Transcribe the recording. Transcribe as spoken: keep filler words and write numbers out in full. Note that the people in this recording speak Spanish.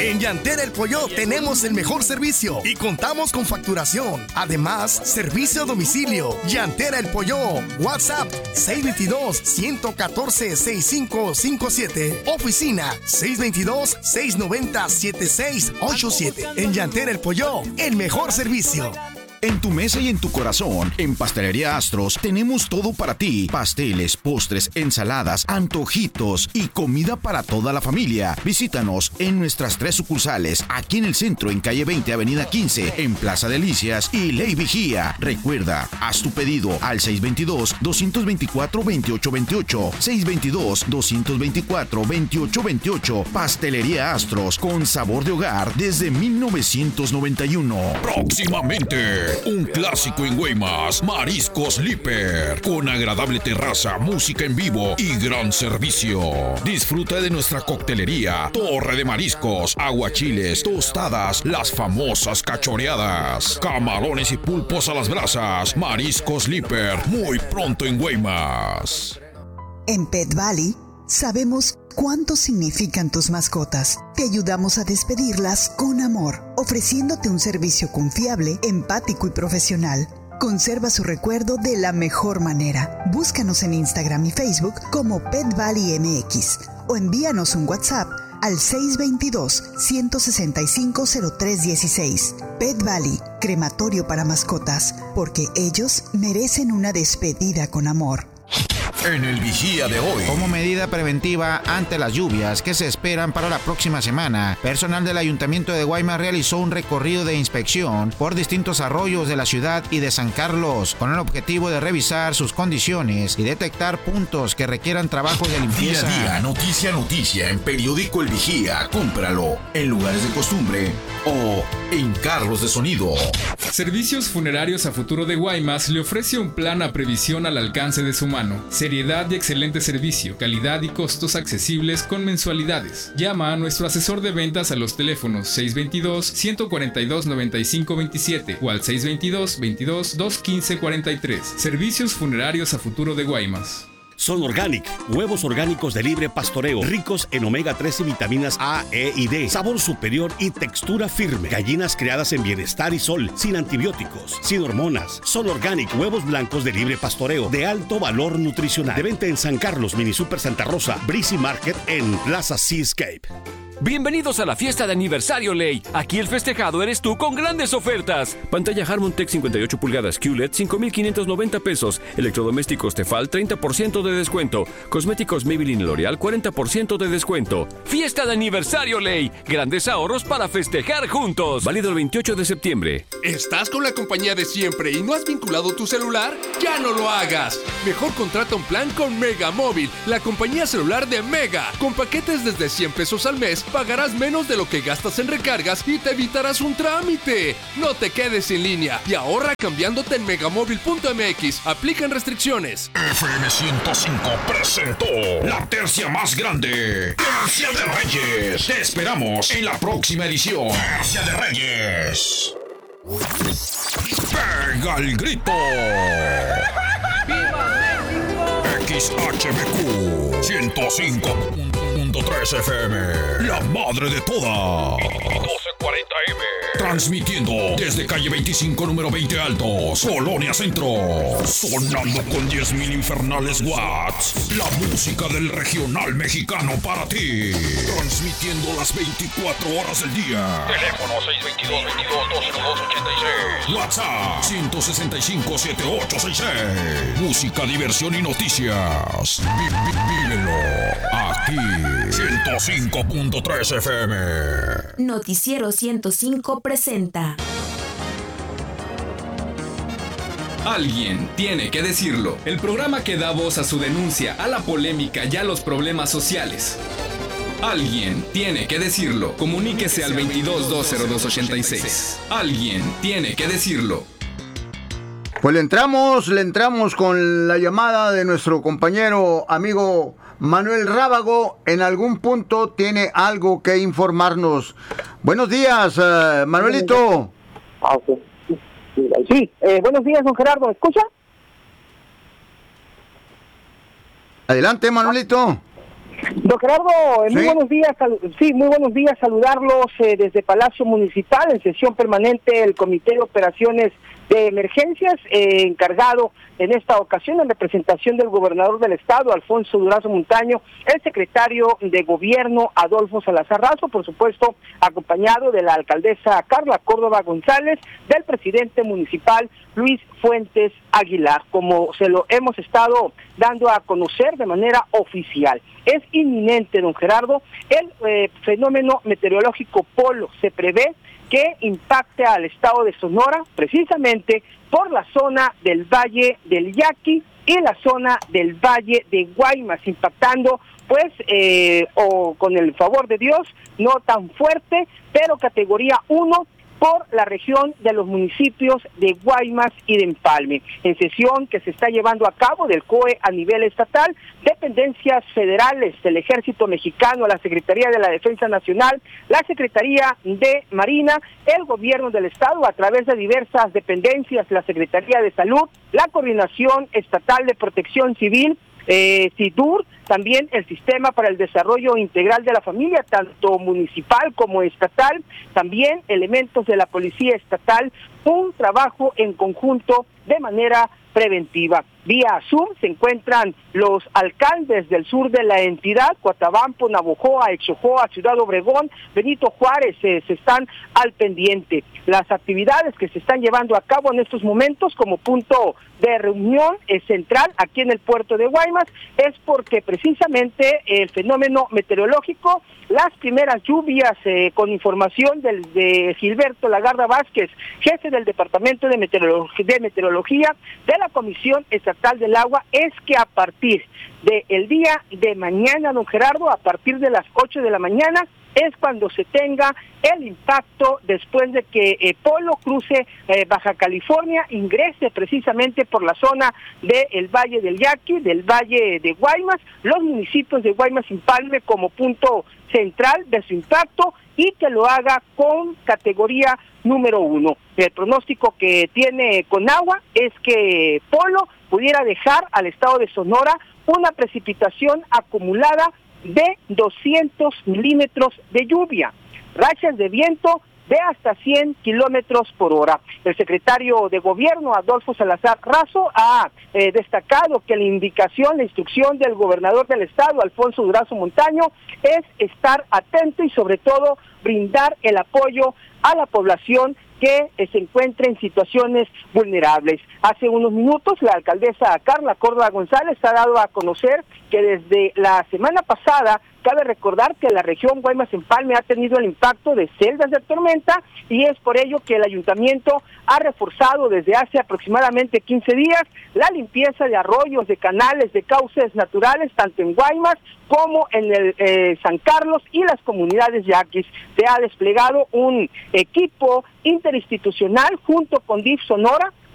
En Llantera El Pollo tenemos el mejor servicio y contamos con facturación. Además, servicio a domicilio. Llantera El Pollo. WhatsApp seis dos dos, uno uno cuatro, seis cinco cinco siete. Oficina seis dos dos, seis nueve cero, siete seis ocho siete. En Llantera El Pollo, el mejor servicio. En tu mesa y en tu corazón, en Pastelería Astros, tenemos todo para ti. Pasteles, postres, ensaladas, antojitos y comida para toda la familia. Visítanos en nuestras tres sucursales, aquí en el centro, en calle veinte, avenida quince, en Plaza Delicias y Ley Vigía. Recuerda, haz tu pedido al seis dos dos, dos dos cuatro, dos ocho dos ocho, seis dos dos, dos dos cuatro, dos ocho dos ocho. Pastelería Astros, con sabor de hogar desde mil novecientos noventa y uno. Próximamente, un clásico en Guaymas, Mariscos Líper, con agradable terraza, música en vivo y gran servicio. Disfruta de nuestra coctelería, torre de mariscos, aguachiles, tostadas, las famosas cachoreadas, camarones y pulpos a las brasas. Mariscos Líper, muy pronto en Guaymas. En Pet Valley sabemos cuánto significan tus mascotas. Te ayudamos a despedirlas con amor, ofreciéndote un servicio confiable, empático y profesional. Conserva su recuerdo de la mejor manera. Búscanos en Instagram y Facebook como Pet Valley M X o envíanos un WhatsApp al seis dos dos, uno seis cinco, cero tres uno seis. Pet Valley, crematorio para mascotas, porque ellos merecen una despedida con amor. En el Vigía de hoy. Como medida preventiva ante las lluvias que se esperan para la próxima semana, personal del Ayuntamiento de Guaymas realizó un recorrido de inspección por distintos arroyos de la ciudad y de San Carlos, con el objetivo de revisar sus condiciones y detectar puntos que requieran trabajos de limpieza. Día a día, noticia a noticia, en Periódico El Vigía. Cómpralo en lugares de costumbre o en carros de sonido. Servicios Funerarios a Futuro de Guaymas le ofrece un plan a previsión al alcance de su mano. Seriedad y excelente servicio, calidad y costos accesibles con mensualidades. Llama a nuestro asesor de ventas a los teléfonos seis dos dos, uno cuatro dos, nueve cinco dos siete o al seis dos dos, veintidós, dos quince cuarenta y tres. Servicios Funerarios a Futuro de Guaymas. Son Organic, huevos orgánicos de libre pastoreo, ricos en omega tres y vitaminas A, E y D, sabor superior y textura firme. Gallinas criadas en bienestar y sol, sin antibióticos, sin hormonas. Son Organic, huevos blancos de libre pastoreo, de alto valor nutricional. De venta en San Carlos, Mini Super Santa Rosa, Breezy Market en Plaza Seascape. Bienvenidos a la fiesta de aniversario Ley. Aquí el festejado eres tú con grandes ofertas. Pantalla Harmon Tech cincuenta y ocho pulgadas Q L E D cinco mil quinientos noventa pesos. Electrodomésticos Tefal treinta por ciento de descuento. Cosméticos Maybelline y L'Oreal cuarenta por ciento de descuento. Fiesta de aniversario Ley. Grandes ahorros para festejar juntos. Válido el veintiocho de septiembre. ¿Estás con la compañía de siempre y no has vinculado tu celular? ¡Ya no lo hagas! Mejor contrata un plan con Mega Móvil, la compañía celular de Mega. Con paquetes desde cien pesos al mes, pagarás menos de lo que gastas en recargas y te evitarás un trámite. No te quedes sin línea y ahorra cambiándote en megamóvil punto m x. Aplican restricciones. F M ciento cinco presentó la tercia más grande. Tercia de Reyes. Te esperamos en la próxima edición. Tercia de Reyes. Pega el grito. ¡Viva México! X H B Q ciento cinco punto tres F M, la madre de todas. doce cuarenta M. Transmitiendo desde calle veinticinco, número veinte Altos, Colonia Centro. Sonando con diez mil infernales watts. La música del regional mexicano para ti. Transmitiendo las veinticuatro horas del día. Teléfono seis dos dos, veintidós, dos cero dos, ochenta y seis. WhatsApp ciento sesenta y cinco, setenta y ocho sesenta y seis. Música, diversión y noticias. Vi, vi, vívelo aquí. ciento cinco punto tres F M. Noticiero ciento cinco presenta. Alguien tiene que decirlo. El programa que da voz a su denuncia, a la polémica y a los problemas sociales. Alguien tiene que decirlo. Comuníquese al veintidós, dos cero dos, ochenta y seis. Alguien tiene que decirlo. Pues le entramos, le entramos con la llamada de nuestro compañero amigo Manuel Rábago. En algún punto tiene algo que informarnos. Buenos días, uh, Manuelito. Ah, okay. Sí, eh, buenos días, don Gerardo, ¿me escucha? Adelante, Manuelito. Don Don Gerardo, eh, muy ¿Sí? buenos días, sal- sí, muy buenos días, saludarlos eh, desde Palacio Municipal, en sesión permanente el Comité de Operaciones de Emergencias, eh, encargado en esta ocasión en representación del gobernador del estado, Alfonso Durazo Montaño, el secretario de Gobierno, Adolfo Salazar Razo, por supuesto, acompañado de la alcaldesa Carla Córdoba González, del presidente municipal, Luis Fuentes Aguilar, como se lo hemos estado dando a conocer de manera oficial. Es inminente, don Gerardo, el eh, fenómeno meteorológico Polo. Se prevé que impacte al estado de Sonora, precisamente por la zona del Valle del Yaqui y la zona del Valle de Guaymas, impactando, pues, eh, o con el favor de Dios, no tan fuerte, pero categoría uno, por la región de los municipios de Guaymas y de Empalme. En sesión que se está llevando a cabo del C O E a nivel estatal, dependencias federales del Ejército Mexicano, la Secretaría de la Defensa Nacional, la Secretaría de Marina, el Gobierno del Estado a través de diversas dependencias, la Secretaría de Salud, la Coordinación Estatal de Protección Civil, eh, SIDUR, también el Sistema para el Desarrollo Integral de la Familia, tanto municipal como estatal, también elementos de la Policía Estatal, un trabajo en conjunto de manera preventiva. Vía Zoom se encuentran los alcaldes del sur de la entidad, Coatabampo, Navojoa, Exojoa, Ciudad Obregón, Benito Juárez, eh, se están al pendiente. Las actividades que se están llevando a cabo en estos momentos como punto de reunión eh, central aquí en el puerto de Guaymas es porque precisamente el fenómeno meteorológico, las primeras lluvias eh, con información del, de Gilberto Lagarda Vázquez, jefe del Departamento de, Meteorolog de Meteorología de la Comisión Estatal del Agua, es que a partir del día de mañana, don Gerardo, a partir de las ocho de la mañana, es cuando se tenga el impacto después de que eh, Polo cruce eh, Baja California, ingrese precisamente por la zona del Valle del Yaqui, del Valle de Guaymas, los municipios de Guaymas y Empalme como punto central de su impacto y que lo haga con categoría número uno. El pronóstico que tiene Conagua es que Polo pudiera dejar al estado de Sonora una precipitación acumulada de doscientos milímetros de lluvia, rachas de viento de hasta cien kilómetros por hora. El secretario de Gobierno, Adolfo Salazar Razo, ha eh, destacado que la indicación, la instrucción del gobernador del estado, Alfonso Durazo Montaño, es estar atento y sobre todo brindar el apoyo a la población que eh, se encuentre en situaciones vulnerables. Hace unos minutos la alcaldesa Carla Córdoba González ha dado a conocer que desde la semana pasada, cabe recordar que la región Guaymas-Empalme ha tenido el impacto de celdas de tormenta y es por ello que el ayuntamiento ha reforzado desde hace aproximadamente quince días la limpieza de arroyos, de canales, de cauces naturales, tanto en Guaymas como en el eh, San Carlos y las comunidades yaquis. Se ha desplegado un equipo interinstitucional junto con D I F Sonora